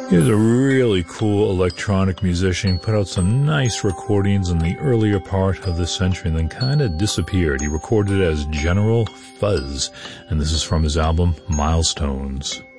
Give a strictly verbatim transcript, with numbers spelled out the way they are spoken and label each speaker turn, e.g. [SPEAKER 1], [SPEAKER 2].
[SPEAKER 1] He was a really cool electronic musician, put out some nice recordings in the earlier part of the century and then kind of disappeared. He recorded as General Fuzz, and this is from his album Milestones.